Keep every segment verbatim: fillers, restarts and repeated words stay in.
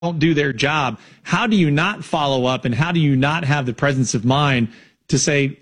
don't do their job, how do you not follow up and how do you not have the presence of mind to say,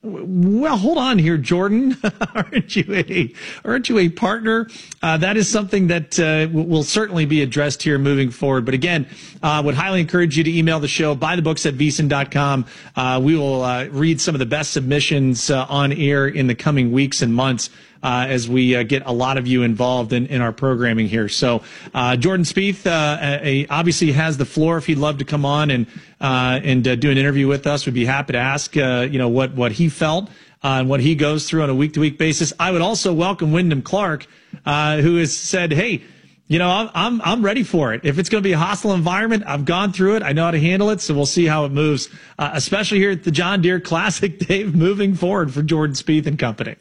well, hold on here, Jordan. aren't you a aren't you a partner? Uh, that is something that uh, will certainly be addressed here moving forward. But again, I uh, would highly encourage you to email the show, buy the books at VSiN dot com. Uh, we will uh, read some of the best submissions uh, on air in the coming weeks and months. Uh, as we uh, get a lot of you involved in, in our programming here. So uh, Jordan Spieth uh, a, obviously has the floor if he'd love to come on and uh, and uh, do an interview with us. We'd be happy to ask uh, you know what, what he felt uh, and what he goes through on a week-to-week basis. I would also welcome Wyndham Clark, uh, who has said, hey, you know, I'm, I'm I'm ready for it. If it's going to be a hostile environment, I've gone through it. I know how to handle it, so we'll see how it moves, uh, especially here at the John Deere Classic, Dave, moving forward for Jordan Spieth and company.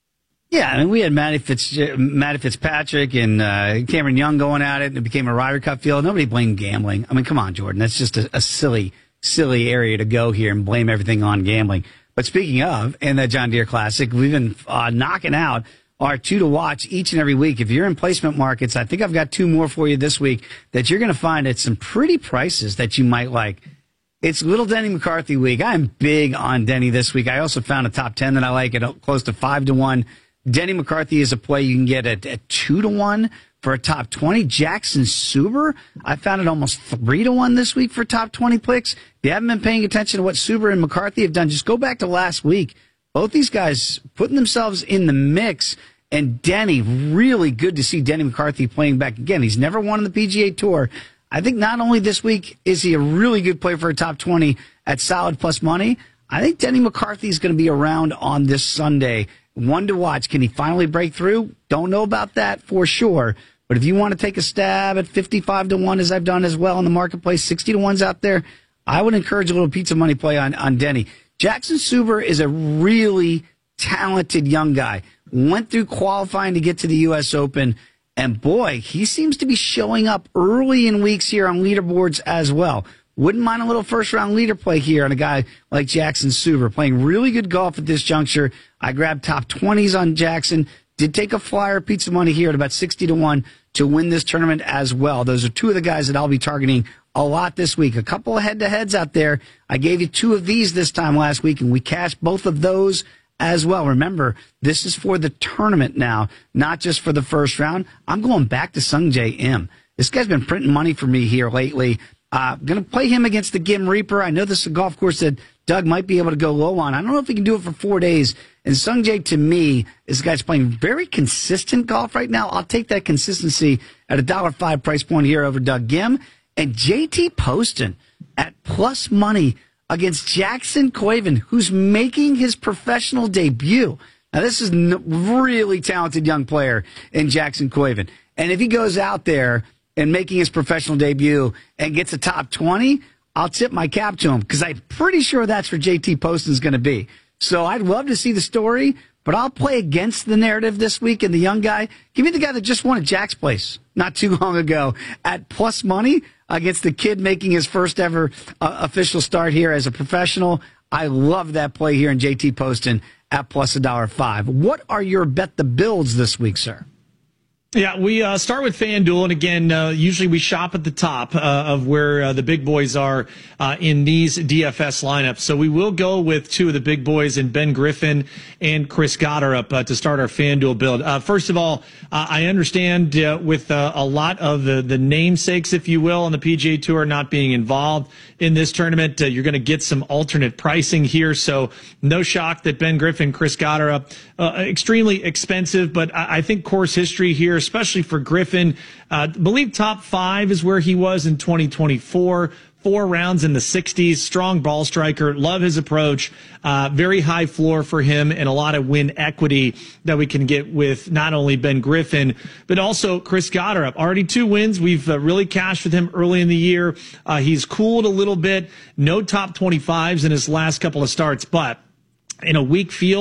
Yeah, I mean, we had Matty, Fitz, Matty Fitzpatrick and uh, Cameron Young going at it, and it became a Ryder Cup field. Nobody blamed gambling. I mean, come on, Jordan. That's just a, a silly, silly area to go here and blame everything on gambling. But speaking of, in that John Deere Classic, we've been uh, knocking out our two to watch each and every week. If you're in placement markets, I think I've got two more for you this week that you're going to find at some pretty prices that you might like. It's Little Denny McCarthy week. I'm big on Denny this week. I also found a top ten that I like at close to five to one. Denny McCarthy is a play you can get at, at two to one for a top twenty. Jackson Suber, I found it almost three to one this week for top twenty picks. If you haven't been paying attention to what Suber and McCarthy have done, just go back to last week. Both these guys putting themselves in the mix. And Denny, really good to see Denny McCarthy playing back again. He's never won on the P G A Tour. I think not only this week is he a really good player for a top twenty at solid plus money, I think Denny McCarthy is going to be around on this Sunday. One to watch. Can he finally break through? Don't know about that for sure. But if you want to take a stab at fifty-five to one, as I've done as well in the marketplace, sixty to one's out there, I would encourage a little pizza money play on, on Denny. Jackson Suber is a really talented young guy. Went through qualifying to get to the U S Open. And boy, he seems to be showing up early in weeks here on leaderboards as well. Wouldn't mind a little first-round leader play here on a guy like Jackson Suber, playing really good golf at this juncture. I grabbed top twenties on Jackson. Did take a flyer pizza money here at about sixty to one to win this tournament as well. Those are two of the guys that I'll be targeting a lot this week. A couple of head-to-heads out there. I gave you two of these this time last week, and we cashed both of those as well. Remember, this is for the tournament now, not just for the first round. I'm going back to Sungjae Im. This guy's been printing money for me here lately. Uh, going to play him against the Gim Reaper. I know this is a golf course that Doug might be able to go low on. I don't know if he can do it for four days. And Sungjae, to me, is a guy that's playing very consistent golf right now. I'll take that consistency at a dollar five price point here over Doug Gim. And J T Poston at plus money against Jackson Quaven, who's making his professional debut. Now, this is a really talented young player in Jackson Quaven. And if he goes out there and making his professional debut and gets a top twenty, I'll tip my cap to him because I'm pretty sure that's where J T Poston's going to be. So I'd love to see the story, but I'll play against the narrative this week and the young guy. Give me the guy that just won at Jack's Place not too long ago at plus money against the kid making his first ever uh, official start here as a professional. I love that play here in J T Poston at plus a dollar five. What are your bet the builds this week, sir? Yeah, we uh, start with FanDuel, and again, uh, usually we shop at the top uh, of where uh, the big boys are uh, in these D F S lineups. So we will go with two of the big boys in Ben Griffin and Chris Gotterup uh, to start our FanDuel build. Uh, first of all, uh, I understand uh, with uh, a lot of the, the namesakes, if you will, on the P G A Tour not being involved in this tournament, uh, you're going to get some alternate pricing here. So no shock that Ben Griffin, Chris Gotterup, uh, extremely expensive, but I, I think course history here, especially for Griffin. I uh, believe top five is where he was in twenty twenty-four. Four rounds in the sixties. Strong ball striker. Love his approach. Uh, very high floor for him and a lot of win equity that we can get with not only Ben Griffin, but also Chris Gotterup. Already two wins. We've uh, really cashed with him early in the year. Uh, he's cooled a little bit. No top twenty-fives in his last couple of starts, but in a weak field,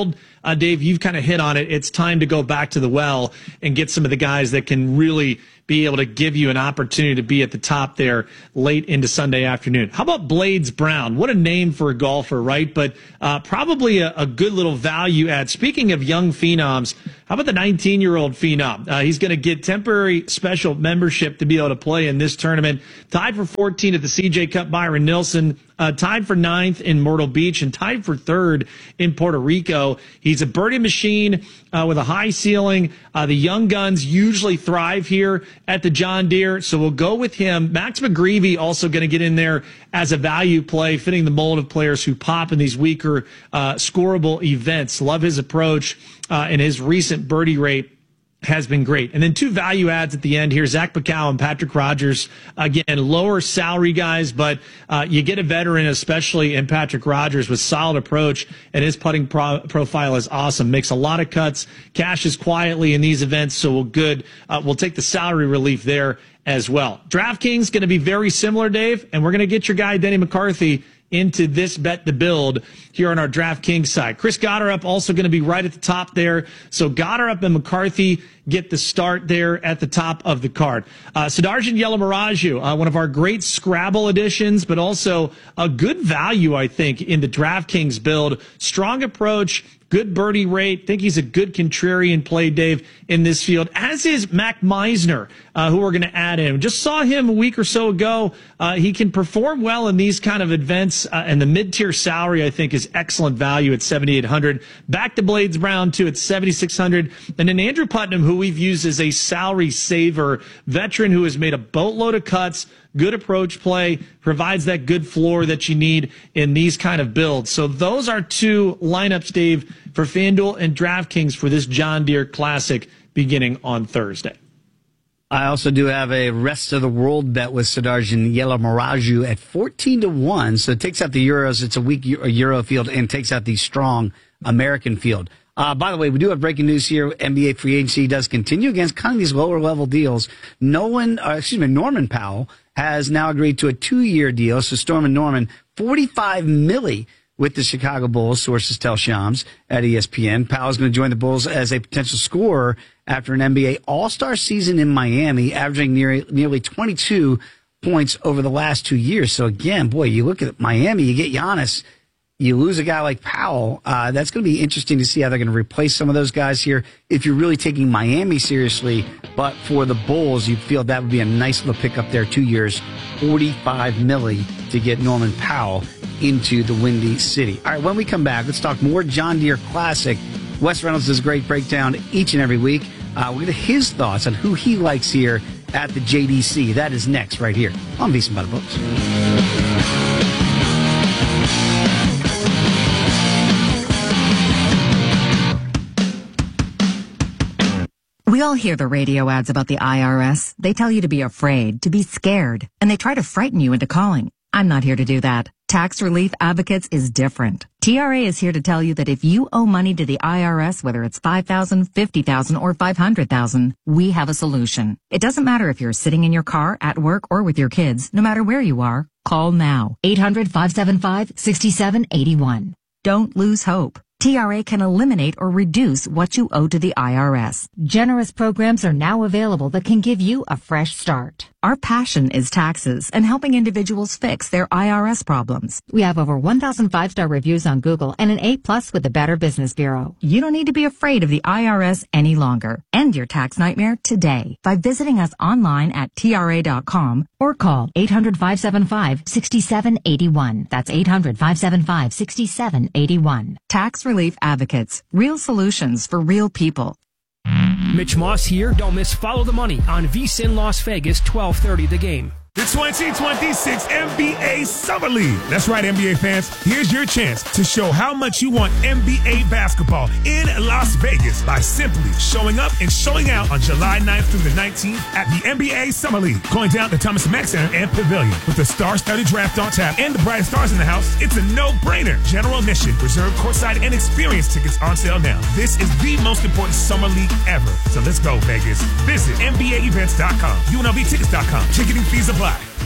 uh, Dave, you've kind of hit on it. It's time to go back to the well and get some of the guys that can really be able to give you an opportunity to be at the top there late into Sunday afternoon. How about Blades Brown? What a name for a golfer, right? But uh, probably a, a good little value add. Speaking of young phenoms, how about the nineteen-year-old phenom? Uh, he's going to get temporary special membership to be able to play in this tournament. Tied for fourteen at the C J Cup, Byron Nilsson. Uh, tied for ninth in Myrtle Beach and tied for third in Puerto Rico. He's a birdie machine uh, with a high ceiling. Uh, the young guns usually thrive here at the John Deere, so we'll go with him. Max McGreevy also going to get in there as a value play, fitting the mold of players who pop in these weaker uh, scoreable events. Love his approach uh, and his recent birdie rate has been great. And then two value adds at the end here, Zach Bacall and Patrick Rogers. Again, lower salary guys, but uh, you get a veteran, especially in Patrick Rogers, with solid approach, and his putting pro- profile is awesome. Makes a lot of cuts, cashes quietly in these events, so we'll good. Uh, we'll take the salary relief there as well. DraftKings going to be very similar, Dave, and we're going to get your guy, Denny McCarthy, into this bet to build here on our DraftKings side. Chris Gotterup also going to be right at the top there. So Gotterup and McCarthy get the start there at the top of the card. Uh, Sudarshan Yelamaraju, uh, one of our great Scrabble additions, but also a good value, I think, in the DraftKings build. Strong approach, good birdie rate. Think he's a good contrarian play, Dave, in this field, as is Mac Meisner, uh, who we're going to add in. Just saw him a week or so ago. Uh, he can perform well in these kind of events, uh, and the mid-tier salary, I think, is excellent value at seventy-eight hundred. Back to Blades Brown, too, at seventy-six hundred. And then Andrew Putnam, who we've used as a salary saver, veteran who has made a boatload of cuts, good approach play, provides that good floor that you need in these kind of builds. So those are two lineups, Dave, for FanDuel and DraftKings for this John Deere Classic beginning on Thursday. I also do have a rest of the world bet with Sudarshan Yelamaraju at fourteen to one. So it takes out the Euros. It's a weak Euro field and takes out the strong American field. Uh, by the way, we do have breaking news here. N B A free agency does continue against kind of these lower level deals. No one, uh, excuse me, Norman Powell has now agreed to a two year deal. So Storm and Norman, forty-five milli with the Chicago Bulls, sources tell Shams at E S P N. Powell's going to join the Bulls as a potential scorer after an N B A All-Star season in Miami, averaging near, nearly twenty-two points over the last two years. So again, boy, you look at Miami, you get Giannis, you lose a guy like Powell. Uh, that's going to be interesting to see how they're going to replace some of those guys here. If you're really taking Miami seriously, but for the Bulls, you feel that would be a nice little pickup there. Two years, forty-five milli to get Norman Powell into the Windy City. All right, when we come back, let's talk more John Deere Classic. Wes Reynolds does a great breakdown each and every week. Uh, we'll get his thoughts on who he likes here at the J D C. That is next right here on VSiN by the Books. We all hear the radio ads about the I R S. They tell you to be afraid, to be scared, and they try to frighten you into calling. I'm not here to do that. Tax Relief Advocates is different. T R A is here to tell you that if you owe money to the I R S, whether it's five thousand dollars, fifty thousand dollars, or five hundred thousand dollars, we have a solution. It doesn't matter if you're sitting in your car, at work, or with your kids. No matter where you are, call now. eight hundred, five seven five, six seven eight one. Don't lose hope. T R A can eliminate or reduce what you owe to the I R S. Generous programs are now available that can give you a fresh start. Our passion is taxes and helping individuals fix their I R S problems. We have over one thousand five-star reviews on Google and an A plus with the Better Business Bureau. You don't need to be afraid of the I R S any longer. End your tax nightmare today by visiting us online at T R A dot com or call eight hundred, five seven five, six seven eight one. That's eight hundred, five seven five, six seven eight one. Tax Relief Advocates. Real solutions for real people. Mitch Moss here. Don't miss Follow the Money on VSiN Las Vegas, twelve thirty The Game. The twenty twenty-six N B A Summer League. That's right, N B A fans. Here's your chance to show how much you want N B A basketball in Las Vegas by simply showing up and showing out on July ninth through the nineteenth at the N B A Summer League. Going down to Thomas Mack Center and Pavilion. With the star-studded draft on tap and the brightest stars in the house, it's a no-brainer. General admission, reserved courtside, and experience tickets on sale now. This is the most important summer league ever. So let's go, Vegas. Visit N B A events dot com, U N L V tickets dot com. Ticketing fees apply.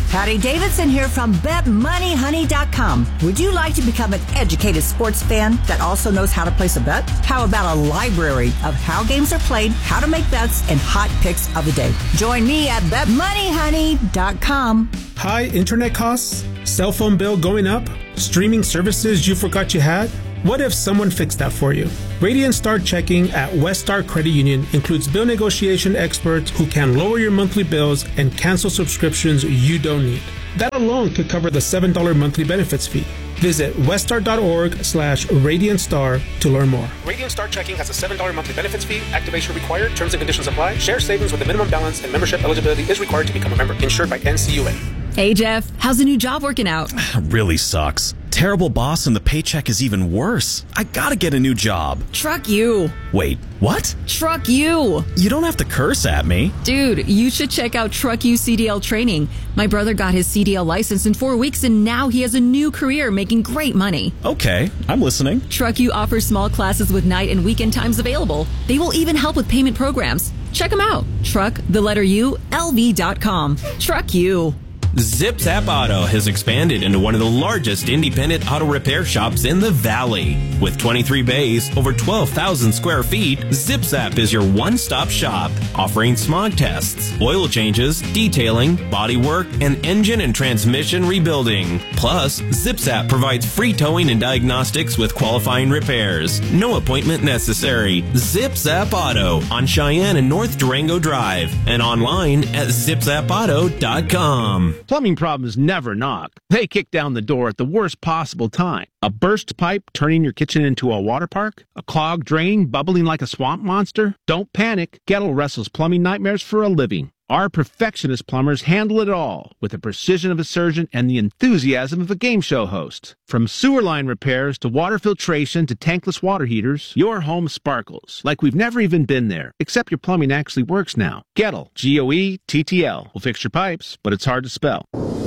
Patty Davidson here from bet money honey dot com. Would you like to become an educated sports fan that also knows how to place a bet? How about a library of how games are played, how to make bets, and hot picks of the day? Join me at bet money honey dot com. High internet costs? Cell phone bill going up? Streaming services you forgot you had? What if someone fixed that for you? Radiant Star Checking at West Star Credit Union includes bill negotiation experts who can lower your monthly bills and cancel subscriptions you don't need. That alone could cover the seven dollars monthly benefits fee. Visit weststar.org slash Radiant Star to learn more. Radiant Star Checking has a seven dollars monthly benefits fee. Activation required. Terms and conditions apply. Share savings with a minimum balance and membership eligibility is required to become a member. Insured by N C U A. Hey, Jeff. How's the new job working out? Really sucks. Terrible boss and the paycheck is even worse. I gotta get a new job. Truck you. Wait, what? Truck you. You don't have to curse at me. Dude, you should check out Truck You C D L training. My brother got his C D L license in four weeks and now he has a new career making great money. Okay, I'm listening. Truck You offers small classes with night and weekend times available. They will even help with payment programs. Check them out. Truck, the letter U, L V dot com. Truck You. Zip Zap Auto has expanded into one of the largest independent auto repair shops in the Valley. With twenty-three bays, over twelve thousand square feet, Zip Zap is your one-stop shop, offering smog tests, oil changes, detailing, body work, and engine and transmission rebuilding. Plus, Zip Zap provides free towing and diagnostics with qualifying repairs. No appointment necessary. Zip Zap Auto on Cheyenne and North Durango Drive and online at zip zap auto dot com. Plumbing problems never knock. They kick down the door at the worst possible time. A burst pipe turning your kitchen into a water park? A clogged drain bubbling like a swamp monster? Don't panic. Gettle wrestles plumbing nightmares for a living. Our perfectionist plumbers handle it all with the precision of a surgeon and the enthusiasm of a game show host. From sewer line repairs to water filtration to tankless water heaters, your home sparkles like we've never even been there, except your plumbing actually works now. Gettle, G O E T T L, will fix your pipes, but it's hard to spell.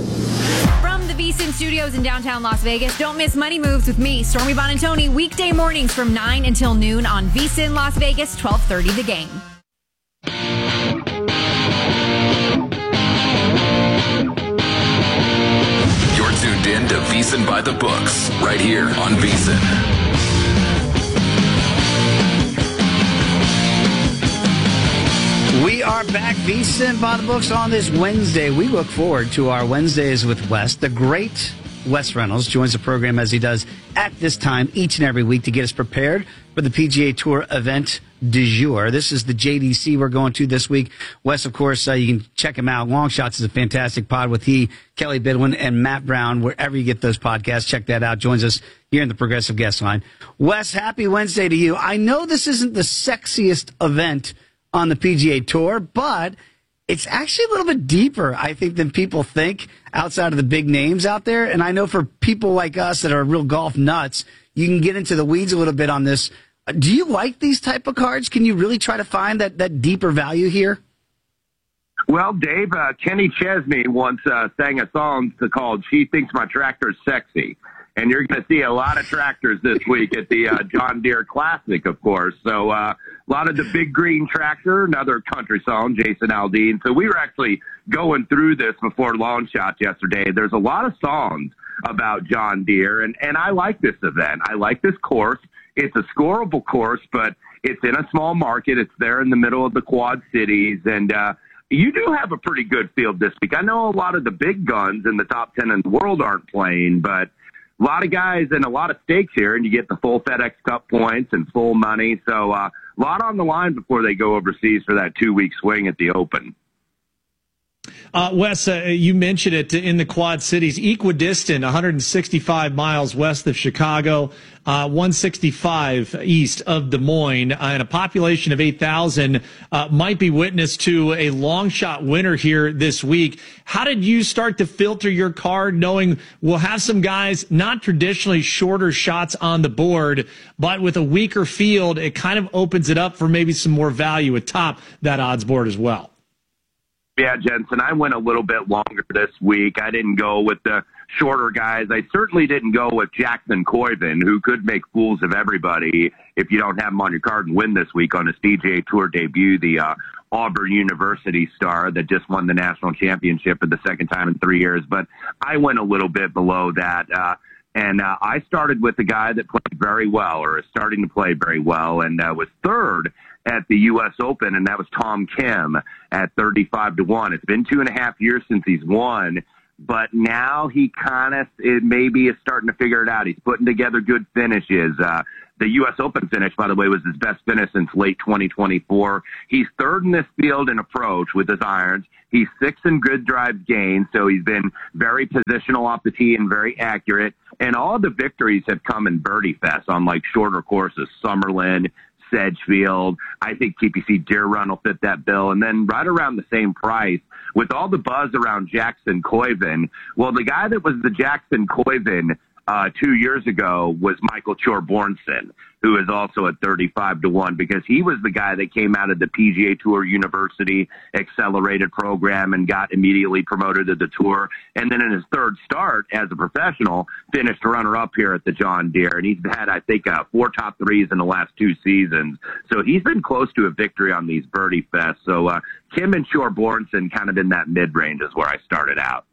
From the VSiN studios in downtown Las Vegas, don't miss Money Moves with me, Stormy Bonantoni, weekday mornings from nine until noon on VSiN Las Vegas, twelve thirty The Game. You're tuned in to VSiN by the Books, right here on VSiN. We are back, VSiN by the Books, on this Wednesday. We look forward to our Wednesdays with Wes. The great Wes Reynolds joins the program as he does at this time each and every week to get us prepared for the P G A Tour event du jour. This is the J D C we're going to this week. Wes, of course, uh, you can check him out. Long Shots is a fantastic pod with he, Kelly Bidwin, and Matt Brown. Wherever you get those podcasts, check that out. Joins us here in the Progressive Guest Line. Wes, happy Wednesday to you. I know this isn't the sexiest event on the P G A Tour, but it's actually a little bit deeper, I think, than people think outside of the big names out there. And I know for people like us that are real golf nuts, you can get into the weeds a little bit on this. Do you like these type of cards? Can you really try to find that, that deeper value here? Well, Dave, uh, Kenny Chesney once uh, sang a song called She Thinks My Tractor's Sexy. And you're going to see a lot of tractors this week at the uh, John Deere Classic, of course. So uh, a lot of the Big Green Tractor, another country song, Jason Aldean. So we were actually going through this before Long Shots yesterday. There's a lot of songs about John Deere, and, and I like this event. I like this course. It's a scoreable course, but it's in a small market. It's there in the middle of the Quad Cities, and uh, you do have a pretty good field this week. I know a lot of the big guns in the top ten in the world aren't playing, but a lot of guys and a lot of stakes here, and you get the full FedEx Cup points and full money. So uh, a lot on the line before they go overseas for that two-week swing at the Open. Uh, Wes, uh, you mentioned it in the Quad Cities. Equidistant, one hundred sixty-five miles west of Chicago, uh, one sixty-five east of Des Moines, uh, and a population of eight thousand uh, might be witness to a long shot winner here this week. How did you start to filter your card, knowing we'll have some guys, not traditionally shorter shots on the board, but with a weaker field, it kind of opens it up for maybe some more value atop that odds board as well? Yeah, Jensen, I went a little bit longer this week. I didn't go with the shorter guys. I certainly didn't go with Jackson Coyven, who could make fools of everybody if you don't have him on your card and win this week on his D J Tour debut, the uh, Auburn University star that just won the national championship for the second time in three years. But I went a little bit below that. Uh, and uh, I started with a guy that played very well, or is starting to play very well, and uh, was third at the U S Open, and that was Tom Kim at thirty-five to one. It's been two and a half years since he's won, but now he kind of maybe is starting to figure it out. He's putting together good finishes. Uh, the U S Open finish, by the way, was his best finish since late twenty twenty-four. He's third in this field in approach with his irons. He's sixth in good drives gained, so he's been very positional off the tee and very accurate. And all the victories have come in birdie fest on like shorter courses, Summerlin, Sedgefield. I think T P C Deer Run will fit that bill. And then right around the same price, with all the buzz around Jackson Koivin, well, the guy that was the Jackson Koivin uh, two years ago was Michael Chorbjornsson, who is also at thirty-five to one, because he was the guy that came out of the P G A Tour University accelerated program and got immediately promoted to the Tour. And then in his third start as a professional, finished runner-up here at the John Deere. And he's had, I think, uh, four top threes in the last two seasons. So he's been close to a victory on these birdie fests. So uh, Kim and Chorbjornsson kind of in that mid-range is where I started out.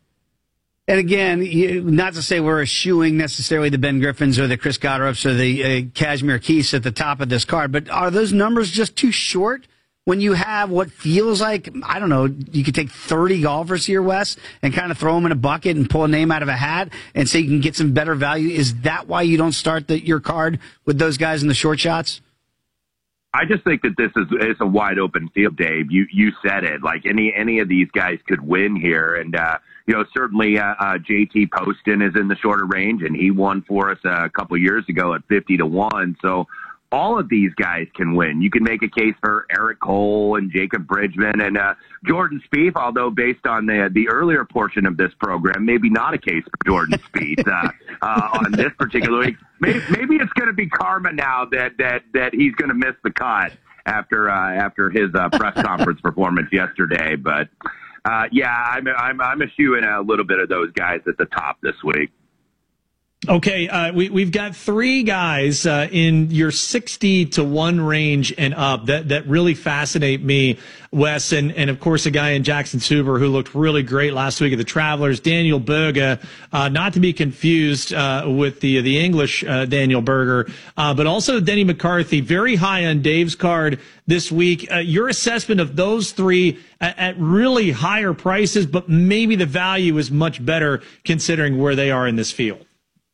And again, you, not to say we're eschewing necessarily the Ben Griffins or the Chris Gotterups or the uh, Kashmir Keith at the top of this card, but are those numbers just too short when you have what feels like, I don't know, you could take thirty golfers here, Wes, and kind of throw them in a bucket and pull a name out of a hat and say you can get some better value? Is that why you don't start the, your card with those guys in the short shots? I just think that this is it's a wide open field, Dave. You you said it. Like any any of these guys could win here, and uh, you know certainly uh, uh, J T Poston is in the shorter range, and he won for us a couple years ago at fifty to one. So all of these guys can win. You can make a case for Eric Cole and Jacob Bridgman and uh, Jordan Spieth, although based on the the earlier portion of this program, maybe not a case for Jordan Spieth uh, uh, on this particular week. Maybe, maybe it's going to be karma now that that that he's going to miss the cut after uh, after his uh, press conference performance yesterday. But uh, yeah, I'm I'm I'm eschewing a little bit of those guys at the top this week. Okay, uh, we, we've got three guys uh, in your sixty to one range and up that, that really fascinate me, Wes, and, and of course a guy in Jackson Suber who looked really great last week at the Travelers, Daniel Berger, uh, not to be confused uh, with the the English uh, Daniel Berger, uh, but also Denny McCarthy, very high on Dave's card this week. Uh, your assessment of those three at, at really higher prices, but maybe the value is much better considering where they are in this field.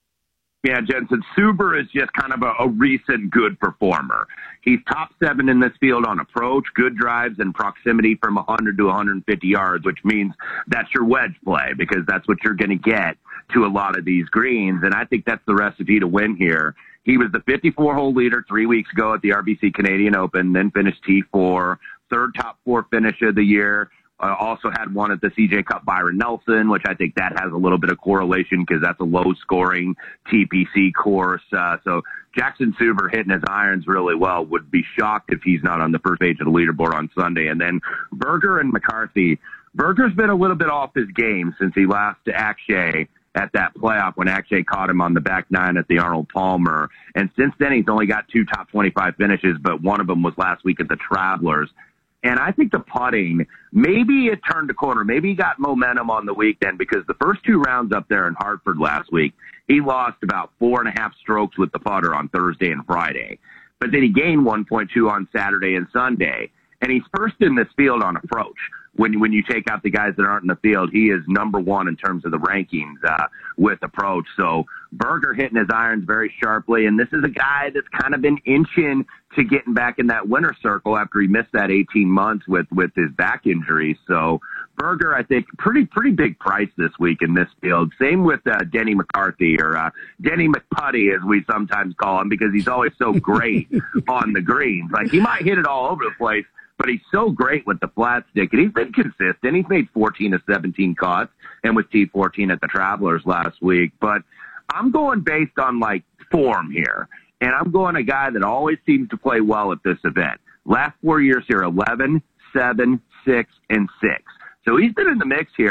Yeah, Jensen, Suber is just kind of a, a recent good performer. He's top seven in this field on approach, good drives, and proximity from one hundred to one hundred fifty yards, which means that's your wedge play because that's what you're going to get to a lot of these greens. And I think that's the recipe to win here. He was the fifty-four hole leader three weeks ago at the R B C Canadian Open, then finished T four, third top four finish of the year. Uh, also had one at the C J Cup Byron Nelson, which I think that has a little bit of correlation because that's a low-scoring T P C course. Uh, so Jackson Suber hitting his irons really well. Would be shocked if he's not on the first page of the leaderboard on Sunday. And then Berger and McCarthy. Berger's been a little bit off his game since he lost to Akshay at that playoff when Akshay caught him on the back nine at the Arnold Palmer. And since then, he's only got two top twenty-five finishes, but one of them was last week at the Travelers. And I think the putting, maybe it turned a corner. Maybe he got momentum on the weekend because the first two rounds up there in Hartford last week, he lost about four and a half strokes with the putter on Thursday and Friday. But then he gained one point two on Saturday and Sunday. And he's first in this field on approach. When, when you take out the guys that aren't in the field, he is number one in terms of the rankings uh, with approach. So Berger hitting his irons very sharply. And this is a guy that's kind of been inching to getting back in that winner's circle after he missed that eighteen months with, with his back injury. So Berger, I think, pretty pretty big price this week in this field. Same with uh, Denny McCarthy, or uh, Denny McPutty, as we sometimes call him, because he's always so great on the greens. Like, he might hit it all over the place, but he's so great with the flat stick, and he's been consistent. He's made fourteen of seventeen cuts, and with T fourteen at the Travelers last week. But I'm going based on, like, form here, and I'm going a guy that always seems to play well at this event. Last four years here, eleven, seven, six, and six. So he's been in the mix here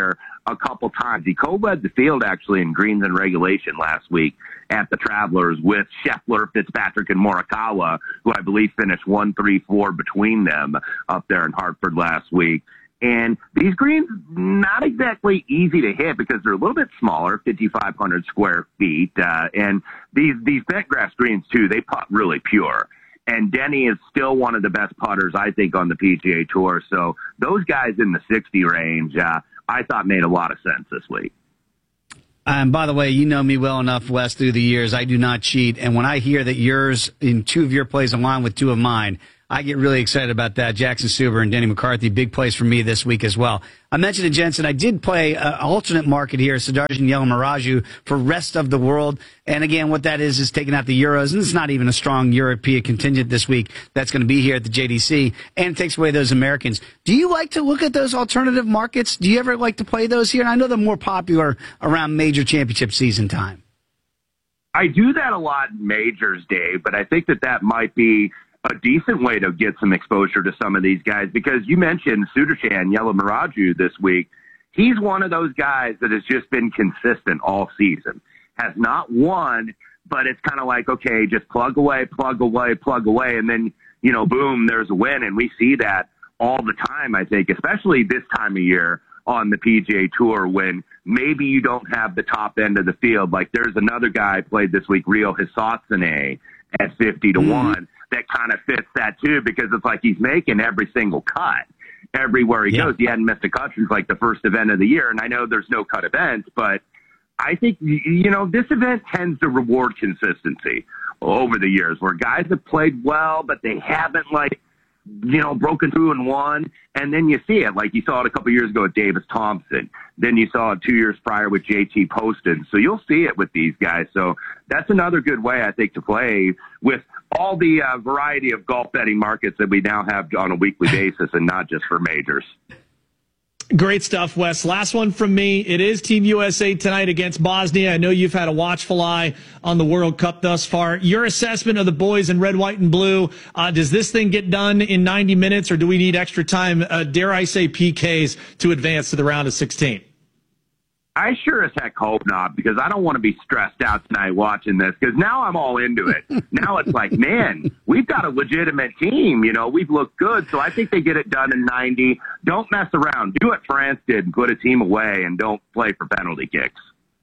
a couple times. He co-led the field, actually, in greens and regulation last week at the Travelers with Scheffler, Fitzpatrick, and Morikawa, who I believe finished one, three, four between them up there in Hartford last week. And these greens, not exactly easy to hit because they're a little bit smaller, fifty-five hundred square feet. Uh, and these, these bent grass greens, too, they putt really pure. And Denny is still one of the best putters, I think, on the P G A Tour. So those guys in the sixty range, uh, I thought made a lot of sense this week. And by the way, you know me well enough, Wes, through the years. I do not cheat. And when I hear that yours, in two of your plays along with two of mine, I get really excited about that. Jackson Suber and Denny McCarthy, big plays for me this week as well. I mentioned to Jensen, I did play an alternate market here, Sudarjan Yelamaraju, for rest of the world. And again, what that is, is taking out the Euros. And it's not even a strong European contingent this week that's going to be here at the J D C. And it takes away those Americans. Do you like to look at those alternative markets? Do you ever like to play those here? And I know they're more popular around major championship season time. I do that a lot in majors, Dave, but I think that that might be a decent way to get some exposure to some of these guys, because you mentioned Sudarjan Yelamaraju this week. He's one of those guys that has just been consistent all season, has not won, but it's kind of like, okay, just plug away, plug away, plug away. And then, you know, boom, there's a win. And we see that all the time, I think, especially this time of year on the P G A Tour when maybe you don't have the top end of the field. Like there's another guy played this week, Rio Hisatsune, at fifty to one. Mm-hmm. That kind of fits that too, because it's like he's making every single cut everywhere he yeah. goes. He hadn't missed a cut since like the first event of the year. And I know there's no cut events, but I think, you know, this event tends to reward consistency over the years where guys have played well, but they haven't like, you know, broken through and won. And then you see it, like you saw it a couple years ago with Davis Thompson. Then you saw it two years prior with J T Poston. So you'll see it with these guys. So that's another good way, I think, to play with all the uh, variety of golf betting markets that we now have on a weekly basis and not just for majors. Great stuff, Wes. Last one from me. It is Team U S A tonight against Bosnia. I know you've had a watchful eye on the World Cup thus far. Your assessment of the boys in red, white, and blue, uh, does this thing get done in ninety minutes, or do we need extra time, uh, dare I say P Ks, to advance to the round of sixteen? I sure as heck hope not, because I don't want to be stressed out tonight watching this, because now I'm all into it. Now it's like, man, we've got a legitimate team. You know, we've looked good. So I think they get it done in ninety. Don't mess around. Do what France did and put a team away and don't play for penalty kicks.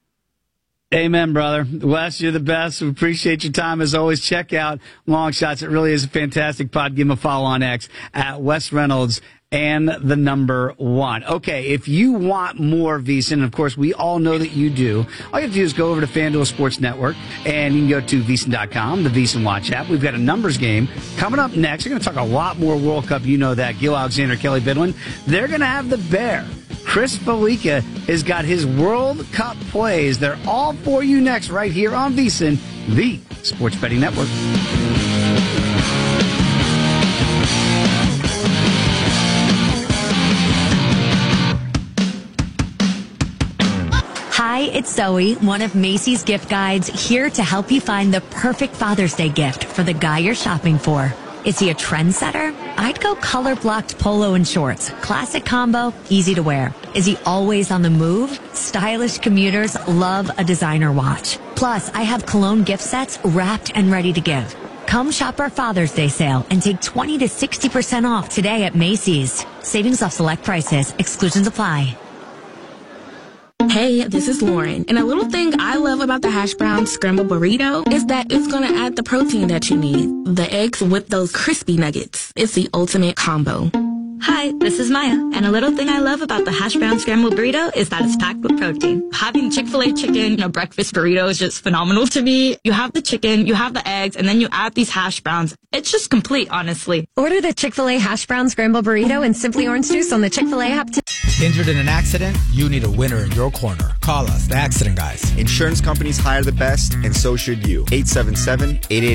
Amen, brother. Wes, you're the best. We appreciate your time as always. Check out Long Shots. It really is a fantastic pod. Give him a follow on X at Wes Reynolds and the number one. Okay, if you want more VSiN, and of course we all know that you do, all you have to do is go over to FanDuel Sports Network, and you can go to VSiN dot com, the VSiN Watch app. We've got a numbers game coming up next. We're going to talk a lot more World Cup. You know that. Gil Alexander, Kelly Bidwin. They're going to have the Bear. Chris Felica has got his World Cup plays. They're all for you next right here on VSiN, the Sports Betting Network. Hi, it's Zoe, one of Macy's gift guides, here to help you find the perfect Father's Day gift for the guy you're shopping for. Is he a trendsetter? I'd go color-blocked polo and shorts. Classic combo, easy to wear. Is he always on the move? Stylish commuters love a designer watch. Plus, I have cologne gift sets wrapped and ready to give. Come shop our Father's Day sale and take twenty to sixty percent off today at Macy's. Savings off select prices. Exclusions apply. Hey, this is Lauren, and a little thing I love about the hash brown scrambled burrito is that it's going to add the protein that you need. The eggs with those crispy nuggets. It's the ultimate combo. Hi, this is Maya, and a little thing I love about the hash brown scrambled burrito is that it's packed with protein. Having Chick-fil-A chicken in a breakfast burrito is just phenomenal to me. You have the chicken, you have the eggs, and then you add these hash browns. It's just complete, honestly. Order the Chick-fil-A hash brown scrambled burrito and Simply Orange Juice on the Chick-fil-A app today. Injured in an accident? You need a winner in your corner. Call us, the Accident Guys. Insurance companies hire the best, and so should you. eight seven seven, eight eight